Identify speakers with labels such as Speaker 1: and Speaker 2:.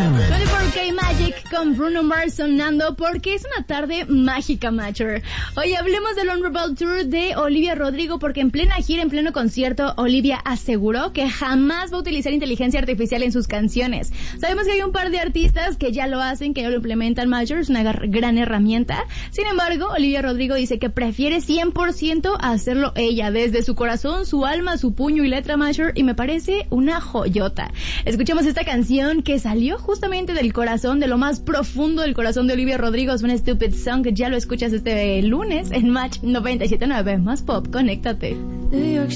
Speaker 1: 24K Magic con Bruno Mars sonando porque es una tarde mágica, Matcher. Hoy hablemos del Honorable Tour de Olivia Rodrigo porque en plena gira, en pleno concierto, Olivia aseguró que jamás va a utilizar inteligencia artificial en sus canciones. Sabemos que hay un par de artistas que ya lo hacen, que ya lo implementan, Matcher, es una gran herramienta. Sin embargo, Olivia Rodrigo dice que prefiere 100% hacerlo ella, desde su corazón, su alma, su puño y letra, Matcher, y me parece una joyota. Escuchemos esta canción que salió justamente del corazón, de lo más profundo del corazón de Olivia Rodrigo. Es una Stupid Song que ya lo escuchas este lunes en Match 97.9. Más pop, conéctate.